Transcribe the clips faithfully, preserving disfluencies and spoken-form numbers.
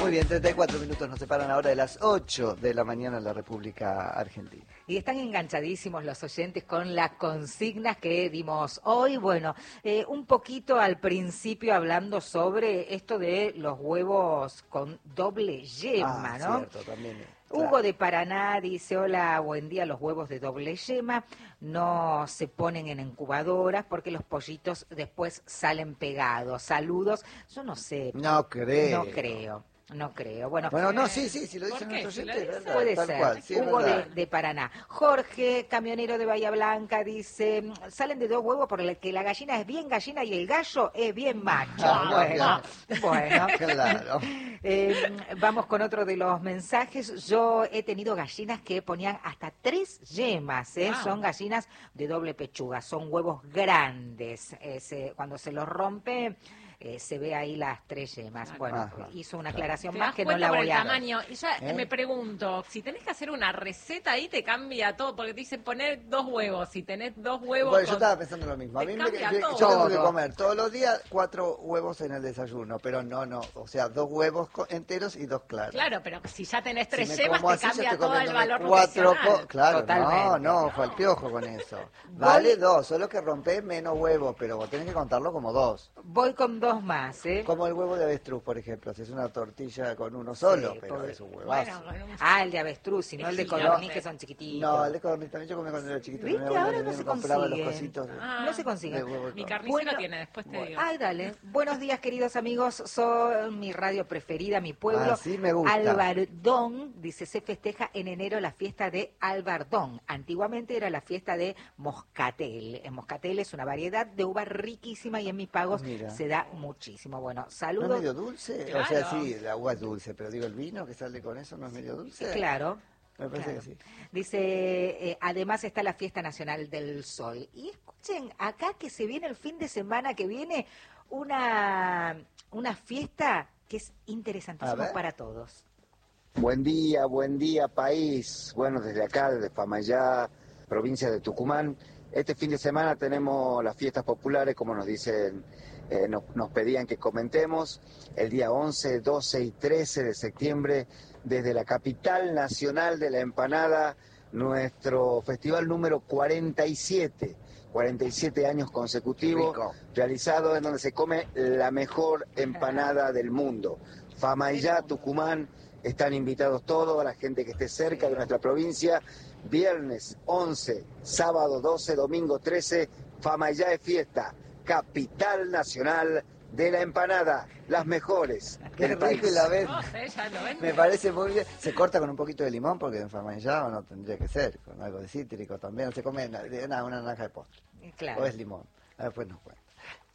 Muy bien, treinta y cuatro minutos nos separan ahora de las ocho de la mañana en la República Argentina. Y están enganchadísimos los oyentes con las consignas que dimos hoy. Bueno, eh, un poquito al principio hablando sobre esto de los huevos con doble yema, ah, ¿no? Cierto, también. Hugo Claro. de Paraná dice, hola, buen día, los huevos de doble yema no se ponen en incubadoras porque los pollitos después salen pegados. Saludos. Yo no sé. No creo. No creo. No creo. Bueno, Bueno, no, sí, sí, si lo dicen qué? nuestros Si lo oyentes, dicen. puede tal ser. cual. Sí, es Hugo de, verdad. de Paraná. Jorge, camionero de Bahía Blanca, dice, salen de dos huevos porque la gallina es bien gallina y el gallo es bien macho. Ah, bueno, bueno. Claro. Eh, vamos con otro de los mensajes. Yo he tenido gallinas que ponían hasta tres yemas, ¿eh? Wow. Son gallinas de doble pechuga, son huevos grandes. Eh, se- cuando se los rompe, eh, se ve ahí las tres yemas. Claro. Bueno, Ajá, hizo una claro. aclaración Te más das que no cuenta la por voy el a... tamaño. Y ya ¿Eh? me pregunto, si tenés que hacer una receta ahí te cambia todo, porque te dicen poner dos huevos. Si tenés dos huevos... Bueno, yo con- estaba pensando lo mismo. A te mí me, cambia yo, todo. yo tengo que Todo. comer todos los días cuatro huevos en el desayuno, pero no, no. O sea, dos huevos co- enteros y dos claros. Claro, pero si ya tenés Si tres me yemas como te así, yo cambia estoy todo el comiéndome valor cuatro nutricional. co- Claro, Totalmente. no, no, fue el piojo con eso. Vale dos, solo que rompés menos huevos, pero vos tenés que contarlo como dos. Voy con dos más, ¿eh? Como el huevo de avestruz, por ejemplo. Si es una tortilla con uno solo, Sí, pero pobre- es un huevazo. Bueno, con un- Ah, el de avestruz, y no el de Sí, codorniz, no. que son chiquititos. No, el de codorniz también yo comía cuando era chiquito. ¿Viste? Mi abuela Ahora me- no me se compraba los consiguen. cositos. de- Ah, No se consigue. de huevo de Mi codorniz. carnicero Bueno, tiene, después te bueno. digo. Ay, dale. Buenos días, queridos amigos. Son mi radio preferida, mi pueblo. Así me gusta. Albardón, dice, se festeja en enero la fiesta de Albardón. Antiguamente era la fiesta de Moscatel. El Moscatel es una variedad de uva riquísima y en mis pagos Mira. se da muchísimo. Bueno, ¿No es saludos. medio dulce? Claro. O sea, sí, el agua es dulce, pero digo, el vino que sale con eso no es medio dulce. Claro. Me parece Claro. que sí. Dice, eh, además está la Fiesta Nacional del Sol. Y escuchen, acá que se viene el fin de semana que viene, una, una fiesta que es A interesantísima ver. para todos. Buen día, buen día país. Bueno, desde acá, desde Famayá, provincia de Tucumán. Este fin de semana tenemos las fiestas populares, como nos dicen, eh, nos, nos pedían que comentemos, el día once, doce y trece de septiembre, desde la capital nacional de la empanada, nuestro festival número cuarenta y siete, cuarenta y siete años consecutivos, Rico. realizado en donde se come la mejor empanada del mundo. Famayá, Tucumán, están invitados todos, a la gente que esté cerca de nuestra provincia. Viernes once, sábado doce, domingo trece, Famayá es fiesta, capital nacional de la empanada, las mejores Qué del rico y país. la ves. No sé, ya lo ven. Me parece muy bien. Se corta con un poquito de limón porque en Famayá no tendría que ser, con algo de cítrico también. Se come na- de- nada, una naranja de postre. Claro. O es limón. Ah, Después nos cuenta.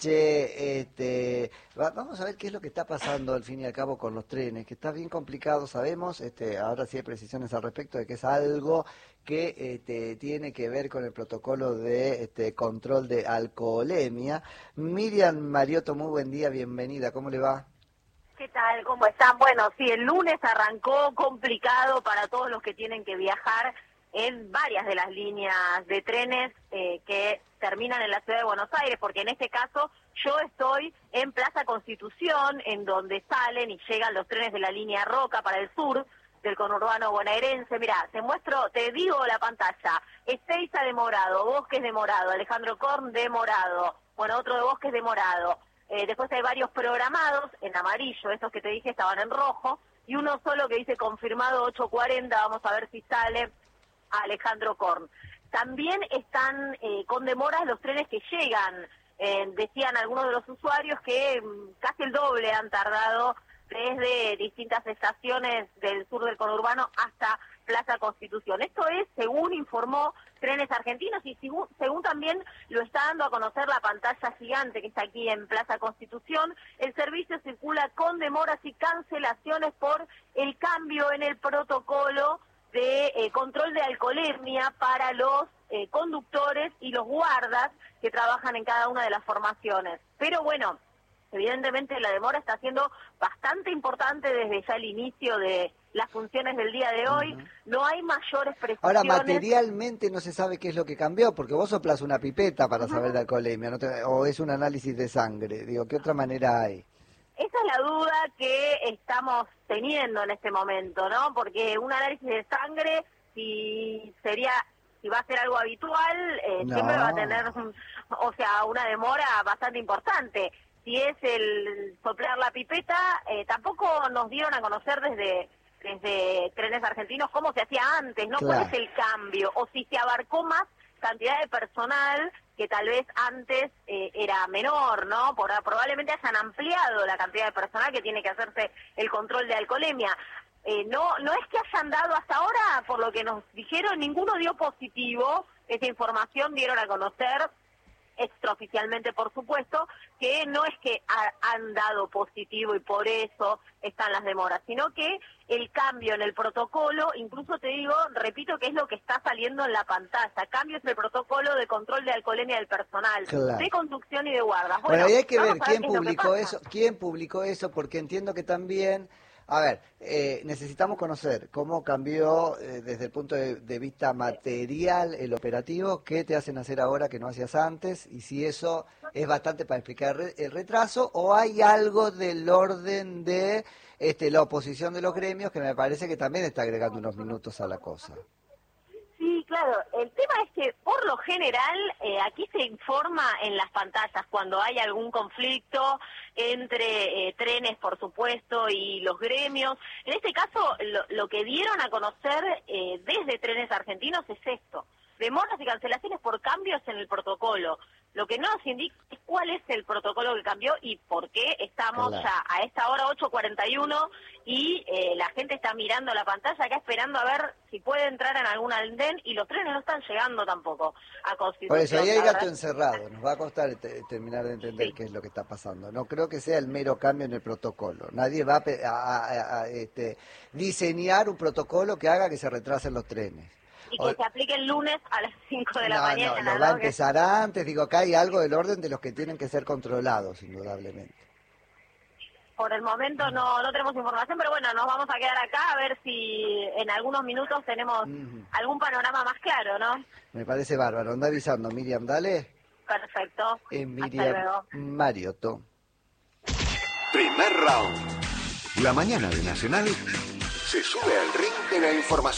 Che, este, va- vamos a ver qué es lo que está pasando al fin y al cabo con los trenes, que está bien complicado, sabemos, este, ahora sí hay precisiones al respecto de que es algo que este, tiene que ver con el protocolo de este, control de alcoholemia. Miriam Mariotto, muy buen día, bienvenida, ¿cómo le va? ¿Qué tal? ¿Cómo están? Bueno, sí, el lunes arrancó complicado para todos los que tienen que viajar en varias de las líneas de trenes eh, que terminan en la ciudad de Buenos Aires, porque en este caso yo estoy en Plaza Constitución, en donde salen y llegan los trenes de la línea Roca para el sur del conurbano bonaerense. Mirá, te muestro, te digo la pantalla, Ezeiza de morado, Bosques de morado, Alejandro Korn de morado, bueno, otro de Bosques de morado. Eh, después hay varios programados en amarillo, estos que te dije estaban en rojo, y uno solo que dice confirmado ocho cuarenta, vamos a ver si sale Alejandro Korn. También están eh, con demoras los trenes que llegan, eh, decían algunos de los usuarios que mm, casi el doble han tardado desde distintas estaciones del sur del conurbano hasta Plaza Constitución. Esto es, según informó Trenes Argentinos y según, según también lo está dando a conocer la pantalla gigante que está aquí en Plaza Constitución, el servicio circula con demoras y cancelaciones por el cambio en el protocolo de eh, control de alcoholemia para los eh, conductores y los guardas que trabajan en cada una de las formaciones. Pero bueno, evidentemente la demora está siendo bastante importante desde ya el inicio de las funciones del día de hoy. Uh-huh. No hay mayores precisiones. Ahora, materialmente no se sabe qué es lo que cambió, porque vos soplas una pipeta para uh-huh. saber de alcoholemia, ¿no te, o es un análisis de sangre. Digo, ¿qué otra manera hay? esa es la duda que estamos teniendo en este momento, ¿no? Porque un análisis de sangre, si sería, si va a ser algo habitual, eh, No. siempre va a tener, o sea, una demora bastante importante. Si es el soplar la pipeta, eh, tampoco nos dieron a conocer desde desde Trenes Argentinos cómo se hacía antes, ¿no? Claro. ¿Cuál es el cambio? O si se abarcó más cantidad de personal que tal vez antes eh, era menor, ¿no? Por, probablemente hayan ampliado la cantidad de personal que tiene que hacerse el control de alcoholemia. Eh, no, no es que hayan dado hasta ahora, por lo que nos dijeron, ninguno dio positivo. Esa información dieron a conocer extraoficialmente, por supuesto, que no es que ha, han dado positivo y por eso están las demoras, sino que el cambio en el protocolo, incluso te digo, repito que es lo que está saliendo en la pantalla, cambios en el protocolo de control de alcoholemia del personal, Claro. de conducción y de guardas. Bueno, ahí hay que vamos ver a quién qué es lo que publicó pasa. eso, quién publicó eso, porque entiendo que también, a ver, eh, necesitamos conocer cómo cambió eh, desde el punto de, de vista material el operativo, qué te hacen hacer ahora que no hacías antes, y si eso es bastante para explicar re- el retraso, o hay algo del orden de este, la oposición de los gremios que me parece que también está agregando unos minutos a la cosa. Sí, claro. El tema es que, por lo general, eh, aquí se informa en las pantallas cuando hay algún conflicto entre eh, trenes, por supuesto, y los gremios. En este caso, lo, lo que dieron a conocer eh, desde Trenes Argentinos es esto: demoras y cancelaciones por cambios en el protocolo. Lo que no nos indica es cuál es el protocolo que cambió y por qué estamos Claro. ya a esta hora ocho cuarenta y uno y eh, la gente está mirando la pantalla acá esperando a ver si puede entrar en algún andén y los trenes no están llegando tampoco a Constitución. Por eso, ahí hay La gato verdad- encerrado, nos va a costar te- terminar de entender Sí. qué es lo que está pasando. No creo que sea el mero cambio en el protocolo. Nadie va a, pe- a- a- a, este, diseñar un protocolo que haga que se retrasen los trenes. Y que O- se aplique el lunes a las cinco de la no, mañana. no, lo va a ¿no? Que- empezar antes. Digo, acá hay algo del orden de los que tienen que ser controlados, indudablemente. Por el momento no, no tenemos información, pero bueno, nos vamos a quedar acá a ver si en algunos minutos tenemos Ujú. algún panorama más claro, ¿no? Me parece bárbaro. Anda avisando, Miriam, dale. Perfecto. Es Hasta Miriam luego. Mariotto. Primer round. La mañana de Nacional se sube al ring de la información.